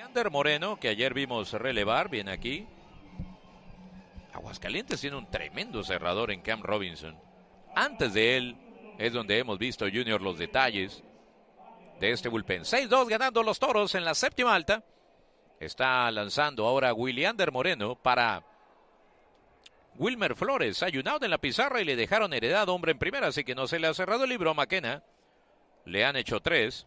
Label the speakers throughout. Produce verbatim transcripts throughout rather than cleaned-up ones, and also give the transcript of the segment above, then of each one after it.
Speaker 1: Williander Moreno, que ayer vimos relevar, viene aquí. Aguascalientes tiene un tremendo cerrador en Cam Robinson. Antes de él es donde hemos visto, Junior, los detalles de este bullpen. seis dos ganando los Toros en la séptima alta. Está lanzando ahora Williander Moreno para Wilmer Flores. Ayunado en la pizarra y le dejaron heredado hombre en primera, así que no se le ha cerrado el libro a McKenna. Le han hecho tres.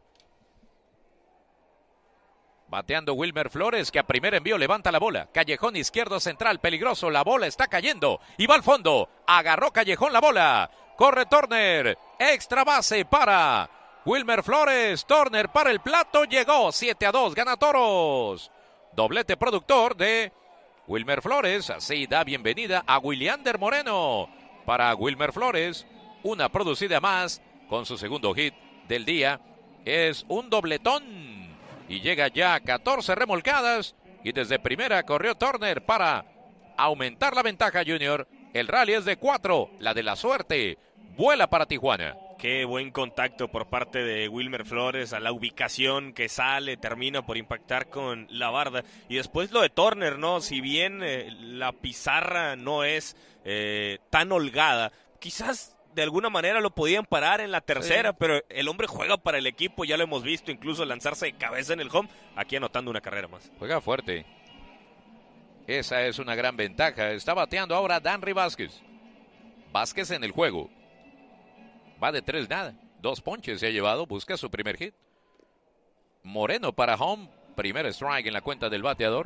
Speaker 1: Bateando Wilmer Flores, que a primer envío levanta la bola. Callejón izquierdo central, peligroso. La bola está cayendo y va al fondo. Agarró Callejón la bola. Corre Turner. Extra base para Wilmer Flores. Turner para el plato. Llegó siete a dos. Gana Toros. Doblete productor de Wilmer Flores. Así da bienvenida a Williander Moreno. Para Wilmer Flores, una producida más con su segundo hit del día. Es un dobletón. Y llega ya a catorce remolcadas. Y desde primera corrió Turner para aumentar la ventaja, Junior. El rally es de cuatro. La de la suerte vuela para Tijuana.
Speaker 2: Qué buen contacto por parte de Wilmer Flores a la ubicación que sale, termina por impactar con la barda. Y después lo de Turner, ¿no? Si bien eh, la pizarra no es eh, tan holgada, quizás de alguna manera lo podían parar en la tercera, sí. Pero el hombre juega para el equipo, ya lo hemos visto, incluso lanzarse de cabeza en el home, aquí anotando una carrera más.
Speaker 1: Juega fuerte. Esa es una gran ventaja. Está bateando ahora Danry Vázquez. Vázquez en el juego. Va de tres nada. Dos ponches se ha llevado, busca su primer hit. Moreno para home, primer strike en la cuenta del bateador.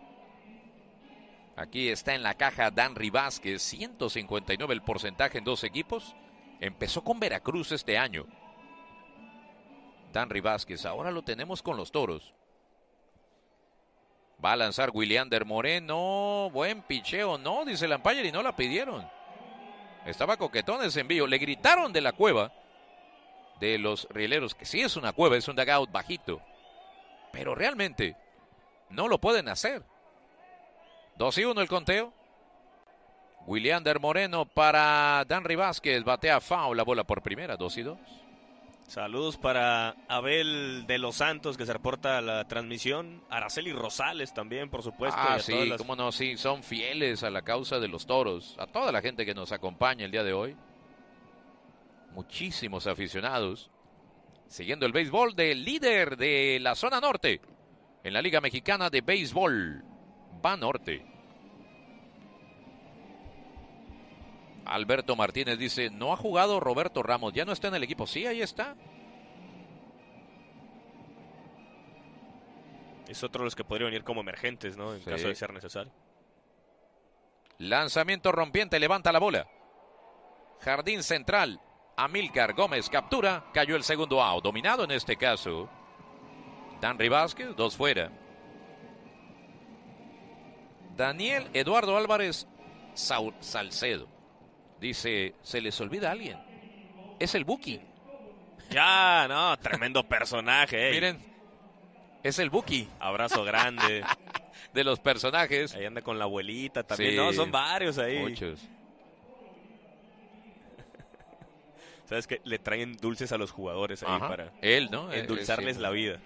Speaker 1: Aquí está en la caja Danry Vázquez, ciento cincuenta y nueve el porcentaje en dos equipos. Empezó con Veracruz este año. Danry Vázquez, ahora lo tenemos con los Toros. Va a lanzar Williander Moreno. Buen picheo, no, dice el umpire, y no la pidieron. Estaba coquetón ese envío. Le gritaron de la cueva de los rieleros, que sí es una cueva, es un dugout bajito. Pero realmente no lo pueden hacer. dos y uno el conteo. Williander Moreno para Danry Vázquez. Batea foul, la bola por primera, dos y dos.
Speaker 2: Saludos para Abel de los Santos, que se reporta a la transmisión. Araceli Rosales también, por supuesto.
Speaker 1: Ah,
Speaker 2: y a
Speaker 1: sí,
Speaker 2: todas las...
Speaker 1: cómo no, sí, son fieles a la causa de los Toros. A toda la gente que nos acompaña el día de hoy. Muchísimos aficionados. Siguiendo el béisbol del líder de la zona norte. En la Liga Mexicana de Béisbol. Va norte. Alberto Martínez dice, no ha jugado Roberto Ramos, ya no está en el equipo. Sí, ahí está.
Speaker 2: Es otro de los que podrían venir como emergentes, ¿no? En sí. Caso de ser necesario.
Speaker 1: Lanzamiento rompiente, levanta la bola. Jardín central. Amílcar Gómez captura. Cayó el segundo out. Dominado en este caso. Danry Vázquez, dos fuera. Daniel Eduardo Álvarez Saul Salcedo. Dice, se les olvida a alguien. Es el Buki.
Speaker 2: Ya, no, tremendo personaje. Eh.
Speaker 1: Miren, es el Buki.
Speaker 2: Abrazo grande.
Speaker 1: De los personajes.
Speaker 2: Ahí anda con la abuelita también.
Speaker 1: Sí,
Speaker 2: no, son varios ahí.
Speaker 1: Muchos.
Speaker 2: ¿Sabes qué? Le traen dulces a los jugadores ahí. Ajá. Para
Speaker 1: él, ¿no?
Speaker 2: endulzarles
Speaker 1: sí.
Speaker 2: la vida.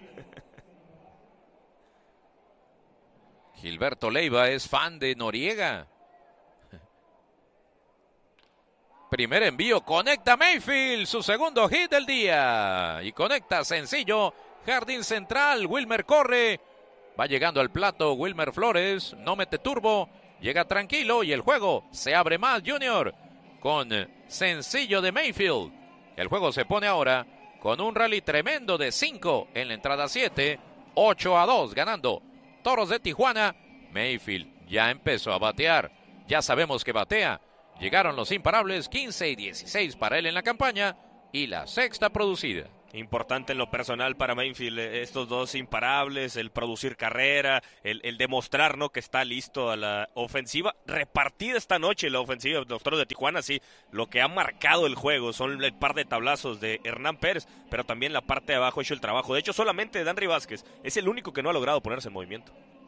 Speaker 1: Gilberto Leiva es fan de Noriega. Primer envío, conecta Mayfield, su segundo hit del día. Y conecta sencillo, jardín central, Wilmer corre. Va llegando al plato Wilmer Flores, no mete turbo, llega tranquilo y el juego se abre más, Junior. Con sencillo de Mayfield. El juego se pone ahora con un rally tremendo de cinco en la entrada siete. ocho a dos ganando Toros de Tijuana. Mayfield ya empezó a batear. Ya sabemos que batea. Llegaron los imparables, quince y dieciséis para él en la campaña y la sexta producida.
Speaker 2: Importante en lo personal para Mayfield, estos dos imparables, el producir carrera, el, el demostrar, ¿no?, que está listo a la ofensiva. Repartida esta noche la ofensiva de los Toros de Tijuana, sí, lo que ha marcado el juego son el par de tablazos de Hernán Pérez, pero también la parte de abajo ha hecho el trabajo. De hecho, solamente Danry Vázquez es el único que no ha logrado ponerse en movimiento.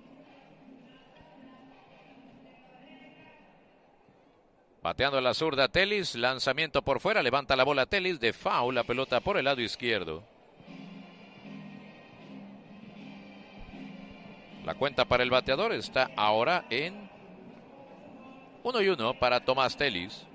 Speaker 1: Bateando a la zurda Telis, lanzamiento por fuera, levanta la bola Telis, de foul, la pelota por el lado izquierdo. La cuenta para el bateador está ahora en uno y uno para Tomás Telis.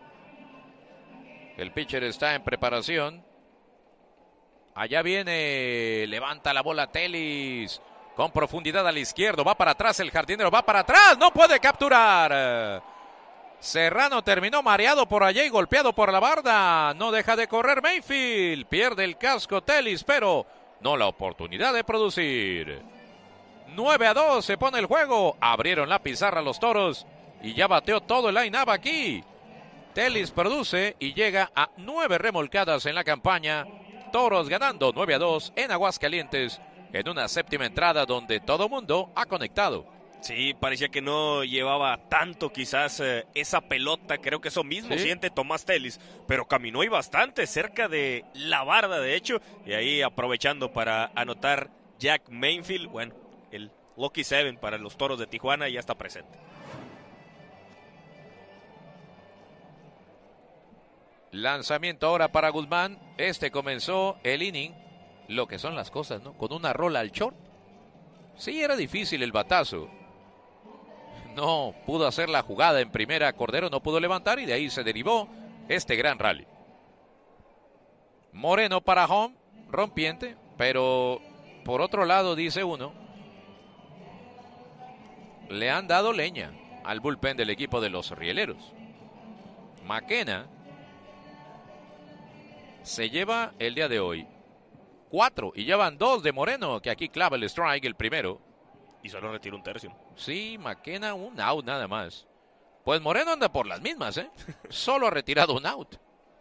Speaker 1: El pitcher está en preparación. Allá viene, levanta la bola Telis. Con profundidad al izquierdo, va para atrás el jardinero, va para atrás, no puede capturar. Serrano terminó mareado por allá y golpeado por la barda. No deja de correr Mayfield. Pierde el casco Telis, pero no la oportunidad de producir. nueve a dos se pone el juego. Abrieron la pizarra los Toros y ya bateó todo el line-up aquí. Telis produce y llega a nueve remolcadas en la campaña. Toros ganando nueve a dos en Aguascalientes en una séptima entrada donde todo mundo ha conectado.
Speaker 2: Sí, parecía que no llevaba tanto quizás eh, esa pelota, creo que eso mismo ¿Sí? siente Tomás Telis, pero caminó y bastante cerca de la barda de hecho, y ahí aprovechando para anotar Jack Mayfield, bueno, el Lucky Seven para los Toros de Tijuana ya está presente.
Speaker 1: Lanzamiento ahora para Guzmán, este comenzó el inning, lo que son las cosas, ¿no? Con una rola al short. Sí, era difícil el batazo. No pudo hacer la jugada en primera, Cordero no pudo levantar y de ahí se derivó este gran rally. Moreno para home, rompiente, pero por otro lado dice uno, le han dado leña al bullpen del equipo de los Rieleros. McKenna se lleva el día de hoy cuatro y llevan dos de Moreno, que aquí clava el strike, el primero.
Speaker 2: Y solo retira un tercio.
Speaker 1: Sí, McKenna un out nada más. Pues Moreno anda por las mismas, ¿eh? Solo ha retirado un out.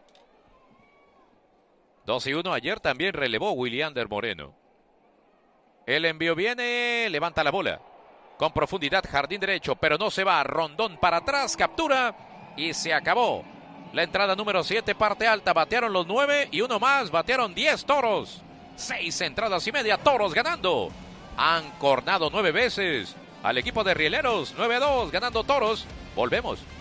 Speaker 1: dos y uno ayer también relevó Williander Moreno. El envío viene, levanta la bola. Con profundidad, jardín derecho, pero no se va. Rondón para atrás, captura y se acabó. La entrada número siete, parte alta. Batearon los nueve y uno más. Batearon diez Toros. Seis entradas y media, Toros ganando. Han cornado nueve veces al equipo de Rieleros. nueve a dos, ganando Toros. Volvemos.